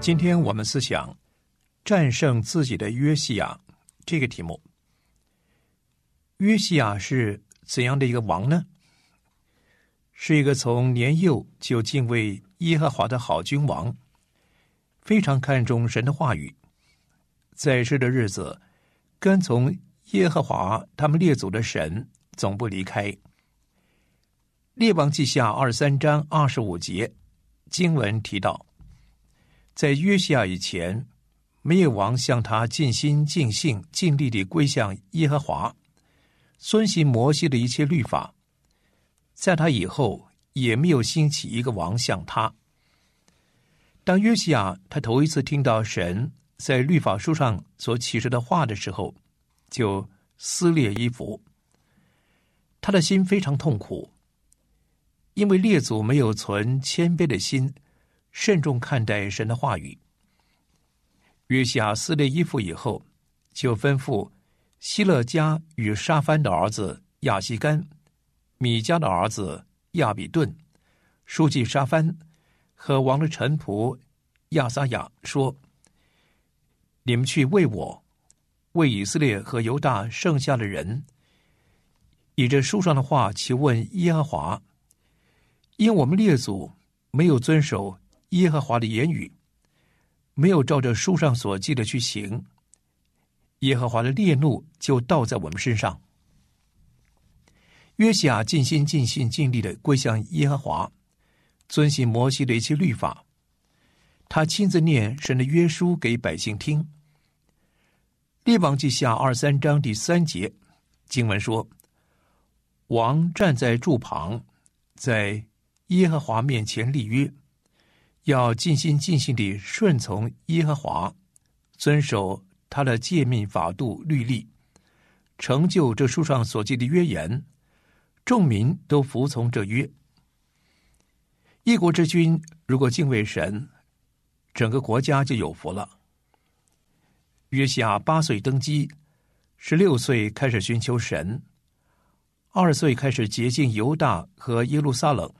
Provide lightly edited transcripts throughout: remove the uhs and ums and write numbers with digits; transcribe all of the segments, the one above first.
今天我们思想战胜自己的约西亚这个题目。约西亚是怎样的一个王呢？是一个从年幼就敬畏耶和华的好君王，非常看重神的话语，在世的日子跟从耶和华他们列祖的神，总不离开。列王记下23章25节经文提到，在约西亚以前，没有王向他尽心尽性尽力地归向耶和华，遵行摩西的一切律法。在他以后，也没有兴起一个王像他。当约西亚他头一次听到神在律法书上所启示的话的时候，就撕裂衣服。他的心非常痛苦，因为列祖没有存谦卑的心，慎重看待神的话语。约西亚撕裂衣服以后，就吩咐希勒家与沙番的儿子亚西干、米迦的儿子亚比顿、书记沙番和王的臣仆亚撒雅说：“你们去为我、为以色列和犹大剩下的人，以这书上的话求问耶和华，因我们列祖没有遵守耶和华的言语，没有照着书上所记的去行，耶和华的烈怒就倒在我们身上。”约西亚尽心尽性尽力地归向耶和华，遵行摩西的一切律法。他亲自念神的约书给百姓听。列王记下23章第3节经文说：“王站在柱旁，在耶和华面前立约，要尽心尽性地顺从耶和华，遵守他的诫命法度律例，成就这书上所记的约言，众民都服从这约。”一国之君如果敬畏神，整个国家就有福了。约西亚8岁登基，16岁开始寻求神，20岁开始洁净犹大和耶路撒冷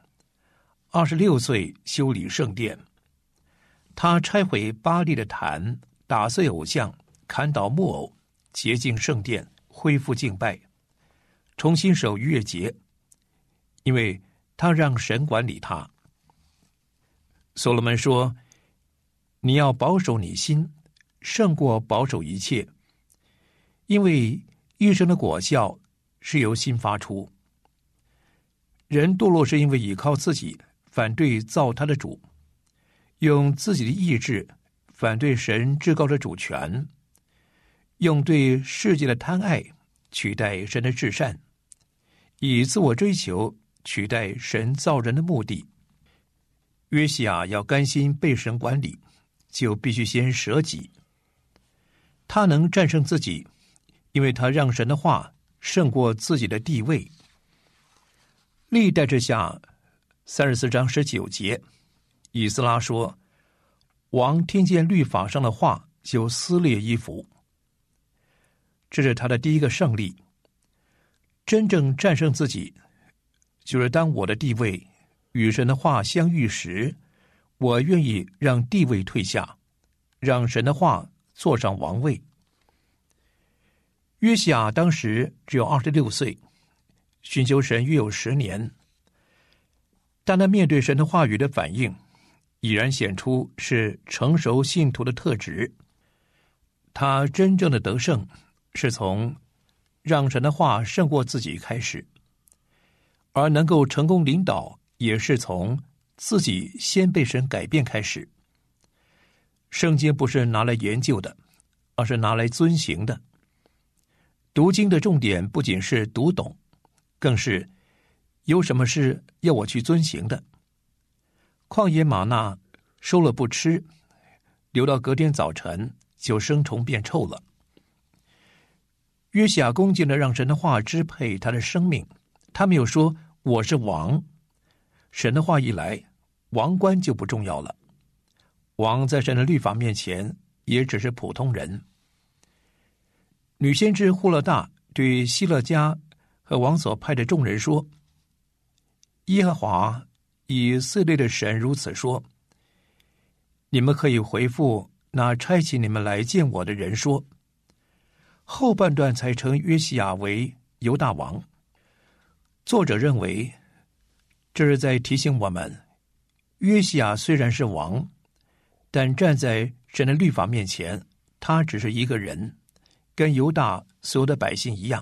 ，26岁修理圣殿。他拆毁巴力的坛，打碎偶像，砍倒木偶，洁净圣殿，恢复敬拜，重新守逾越节，因为他让神管理他。所罗门说：“你要保守你心，胜过保守一切，因为一生的果效是由心发出。人堕落是因为倚靠自己，反对造他的主，用自己的意志反对神至高的主权，用对世界的贪爱取代神的至善，以自我追求取代神造人的目的。”约西亚要甘心被神管理，就必须先舍己。他能战胜自己，因为他让神的话胜过自己的地位。历代志下34章19节，以斯拉说：“王听见律法上的话，就撕裂衣服。”这是他的第一个胜利。真正战胜自己，就是当我的地位与神的话相遇时，我愿意让地位退下，让神的话坐上王位。约西亚当时只有26岁，寻求神约有10年，但他面对神的话语的反应，已然显出是成熟信徒的特质。他真正的得胜，是从让神的话胜过自己开始，而能够成功领导，也是从自己先被神改变开始。圣经不是拿来研究的，而是拿来遵行的。读经的重点不仅是读懂，更是有什么事要我去遵行的。旷野玛纳收了不吃，留到隔天早晨就生虫变臭了。约西亚恭敬地让神的话支配他的生命，他没有说我是王。神的话一来，王冠就不重要了。王在神的律法面前也只是普通人。女先知户勒大对希勒家和王所派的众人说：“耶和华以色列的神如此说： 你们可以回复那差遣你们来见我的人说。后半段才称约西亚为犹大王。作者认为，这是在提醒我们，约西亚虽然是王，但站在神的律法面前，他只是一个人，跟犹大所有的百姓一样。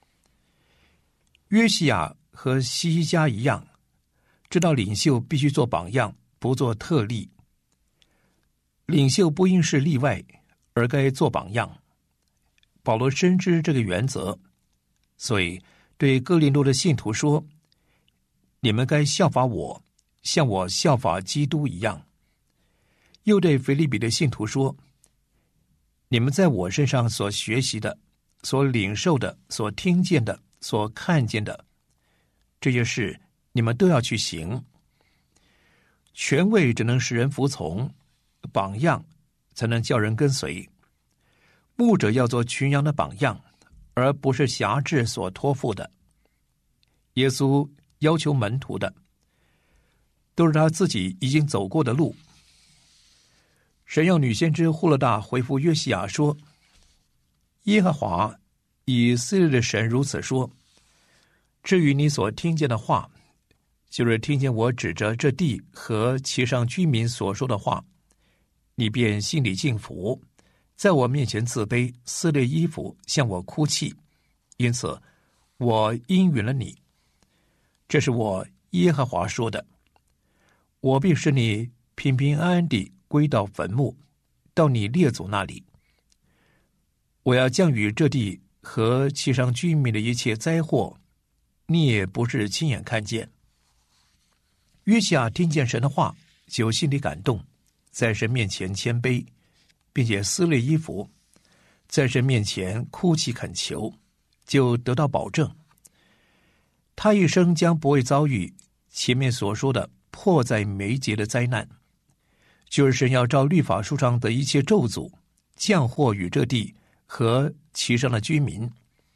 约西亚和希西家一样，知道领袖必须做榜样，不做特例。领袖不应是例外，而该做榜样。保罗深知这个原则，所以对哥林多的信徒说：你们该效法我，像我效法基督一样。又对腓立比的信徒说：你们在我身上所学习的、所领受的、所听见的、所看见的，这些事你们都要去行。权位只能使人服从，榜样才能叫人跟随。牧者要做群羊的榜样，而不是辖制所托付的。耶稣要求门徒的，都是他自己已经走过的路。神要女先知户勒大回复约西亚说：耶和华以色列的神如此说，至于你所听见的话，就是听见我指着这地和其上居民所说的话，你便心里敬服，在我面前自卑，撕裂衣服，向我哭泣，因此我应允了你。这是我耶和华说的，我必使你平平安安地归到坟墓，到你列祖那里。我要降雨这地和其上居民的一切灾祸，你也不是亲眼看见。约西亚听见神的话，就心里感动，在神面前谦卑，并且撕裂衣服，在神面前哭泣恳求，就得到保证。他一生将不会遭遇前面所说的迫在眉睫的灾难，就是神要照律法书上的一切咒诅，降祸与这地和其上的居民。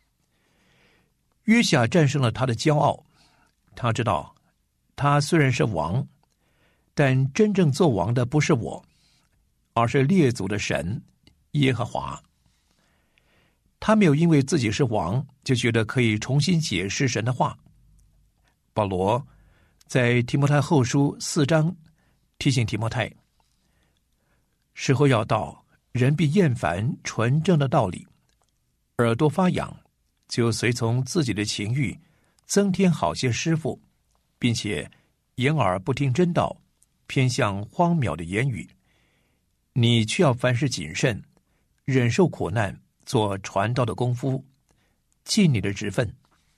约西亚战胜了他的骄傲，他知道他虽然是王，但真正做王的不是我，而是列祖的神耶和华。他没有因为自己是王就觉得可以重新解释神的话。保罗在提摩太后书4章提醒提摩太，时候要到，人必厌烦纯正的道理，耳朵发痒，就随从自己的情欲，增添好些师傅，并且掩耳不听真道，偏向荒谬的言语。你却要凡事谨慎，忍受苦难，做传道的功夫，尽你的职分。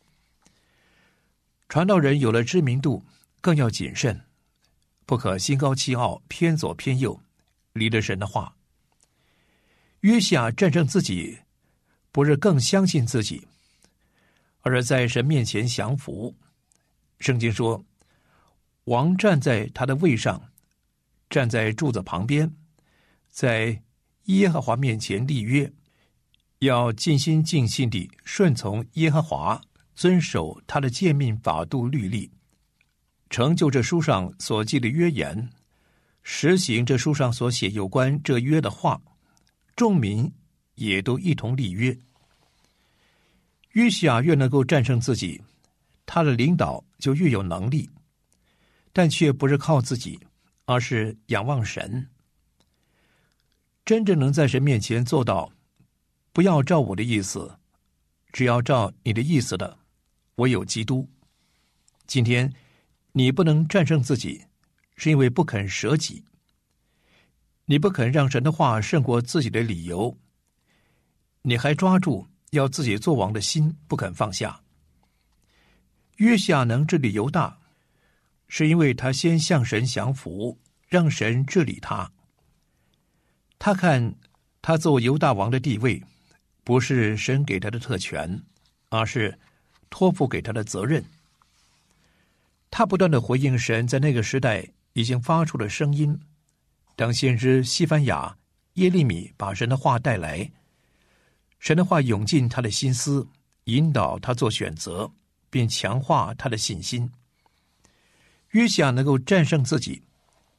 传道人有了知名度，更要谨慎，不可心高气傲，偏左偏右，离了神的话。约西亚战胜自己，不是更相信自己，而是在神面前降服。圣经说，王站在他的位上，站在柱子旁边，在耶和华面前立约，要尽心尽性地顺从耶和华，遵守他的诫命法度律例，成就这书上所记的约言，实行这书上所写有关这约的话。众民也都一同立约。约西亚越能够战胜自己，他的领导就越有能力，但却不是靠自己，而是仰望神。真正能在神面前做到不要照我的意思，只要照你的意思的，唯有基督。今天你不能战胜自己，是因为不肯舍己，你不肯让神的话胜过自己的理由，你还抓住要自己做王的心不肯放下。约西亚能治理犹大，是因为他先向神降服，让神治理他。他看他做犹大王的地位，不是神给他的特权，而是托付给他的责任。他不断地回应神在那个时代已经发出的声音。当先知西番雅、耶利米把神的话带来，神的话涌进他的心思，引导他做选择，并强化他的信心。约西亚能够战胜自己，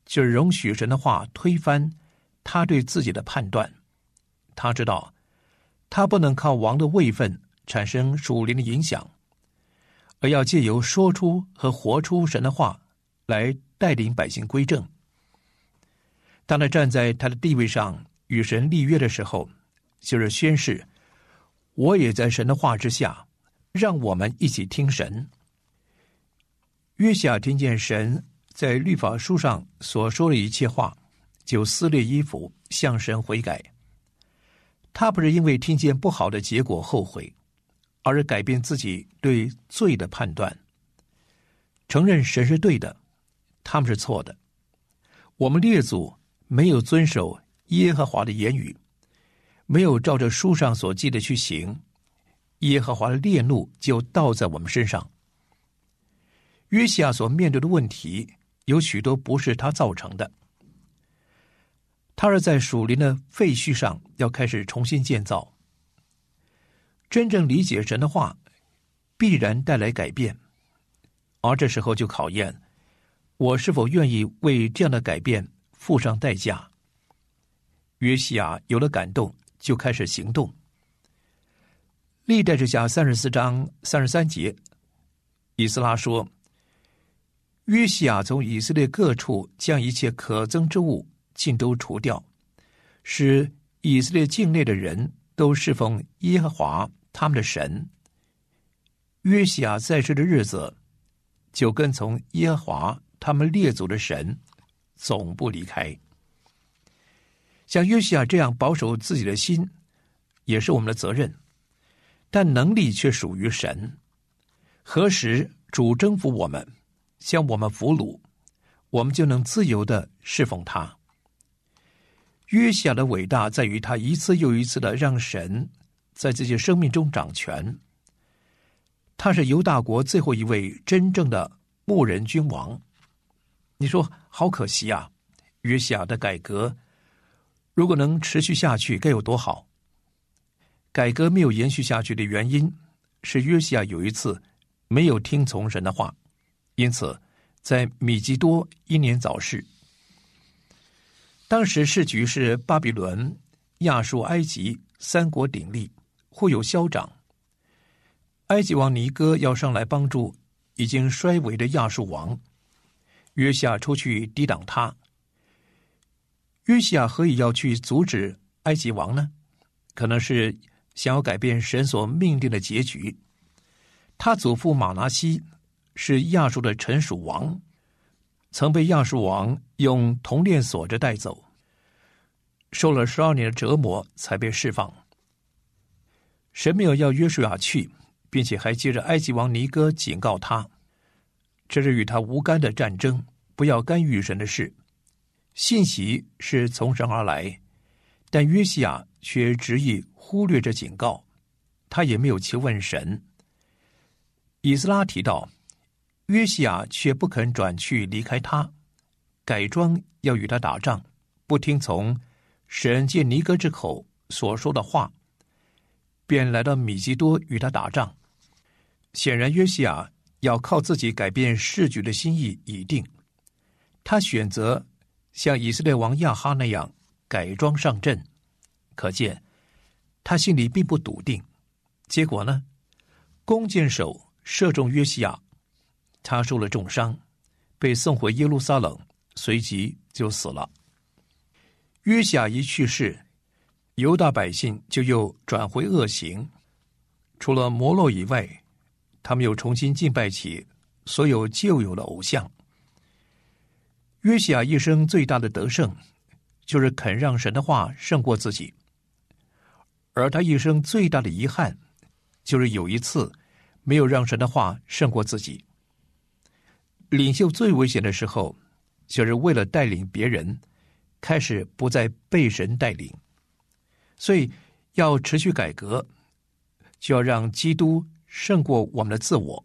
就容许神的话推翻他对自己的判断。他知道他不能靠王的位分产生属灵的影响，而要借由说出和活出神的话来带领百姓归正。当他站在他的地位上与神立约的时候，就是宣誓，我也在神的话之下，让我们一起听神。约西亚听见神在律法书上所说的一切话，就撕裂衣服向神悔改。他不是因为听见不好的结果后悔，而是改变自己对罪的判断，承认神是对的，他们是错的。我们列祖没有遵守耶和华的言语，没有照着书上所记的去行，耶和华的烈怒就倒在我们身上。约西亚所面对的问题有许多不是他造成的，他是在属灵的废墟上要开始重新建造。真正理解神的话必然带来改变，而这时候就考验我是否愿意为这样的改变付上代价。约西亚有了感动，就开始行动。历代志下34章33节，以斯拉说，约西亚从以色列各处将一切可憎之物尽都除掉，使以色列境内的人都侍奉耶和华他们的神。约西亚在世的日子，就跟从耶和华他们列祖的神，总不离开。像约西亚这样保守自己的心，也是我们的责任，但能力却属于神。何时主征服我们，将我们俘虏，我们就能自由地侍奉他。约西亚的伟大在于他一次又一次地让神在自己生命中掌权。他是犹大国最后一位真正的牧人君王。你说好可惜啊，约西亚的改革如果能持续下去该有多好。改革没有延续下去的原因是约西亚有一次没有听从神的话，因此在米基多英年早逝。当时世局是巴比伦、亚述、埃及三国鼎立，互有消长。埃及王尼哥要上来帮助已经衰微的亚述王，约西亚出去抵挡他。约西亚何以要去阻止埃及王呢？可能是想要改变神所命定的结局。他祖父马拿西是亚述的臣属王，曾被亚述王用铜链锁着带走，受了12年的折磨才被释放。神没有要约书亚去，并且还接着埃及王尼哥警告他，这是与他无干的战争，不要干预神的事。信息是从神而来，但约西亚却执意忽略这警告，他也没有去问神。以斯拉提到，约西亚却不肯转去离开他，改装要与他打仗，不听从神借尼哥之口所说的话，便来到米基多与他打仗。显然约西亚要靠自己改变世局的心意已定，他选择像以色列王亚哈那样改装上阵，可见他心里并不笃定。结果呢，弓箭手射中约西亚，他受了重伤，被送回耶路撒冷，随即就死了。约西亚一去世，犹大百姓就又转回恶行，除了摩洛以外，他们又重新敬拜起所有旧有的偶像。约西亚一生最大的得胜，就是肯让神的话胜过自己，而他一生最大的遗憾，就是有一次没有让神的话胜过自己。领袖最危险的时候，就是为了带领别人，开始不再被神带领。所以要持续改革，就要让基督胜过我们的自我。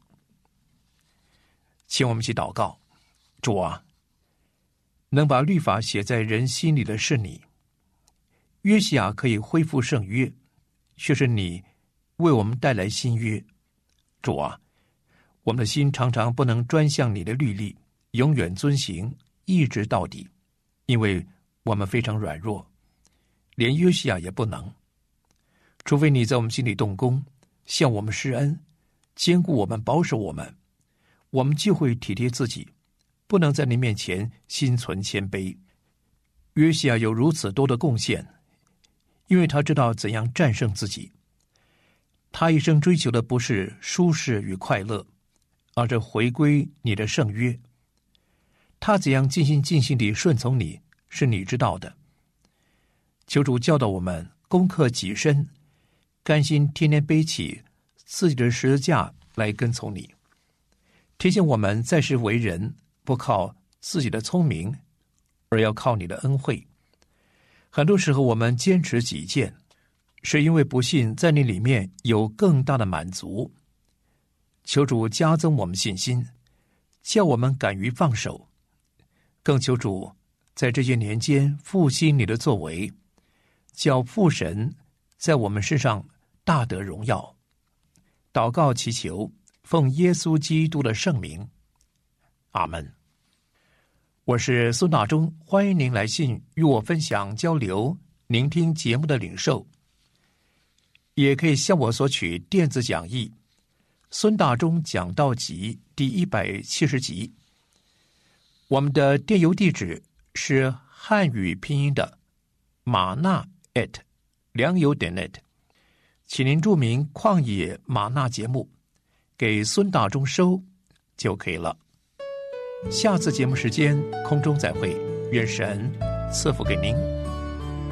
请我们一起祷告。主啊，能把律法写在人心里的是你。约西亚可以恢复圣约，却是你为我们带来新约。主啊，我们的心常常不能专向你的律例，永远遵行，一直到底。 因为我们非常软弱，连约西亚也不能。除非你在我们心里动工，向我们施恩，坚固我们，保守我们，我们就会体贴自己，不能在你面前心存谦卑。约西亚有如此多的贡献，因为他知道怎样战胜自己。他一生追求的不是舒适与快乐，而是回归你的圣约。他怎样尽心尽性地顺从你，是你知道的。求主教导我们攻克己身，甘心天天背起自己的十字架来跟从你。提醒我们在世为人，不靠自己的聪明，而要靠你的恩惠。很多时候我们坚持己见，是因为不信在你里面有更大的满足。求主加增我们信心，叫我们敢于放手。更求主在这些年间复兴你的作为，叫父神在我们身上大得荣耀。祷告祈求，奉耶稣基督的圣名，阿们。我是孙大中，欢迎您来信与我分享交流您听节目的领受，也可以向我索取电子讲义孙大中讲道集第170集。我们的电邮地址是汉语拼音的马纳@良友.net， 请您注明旷野马纳节目，给孙大中收就可以了。下次节目时间空中再会，愿神赐福给您。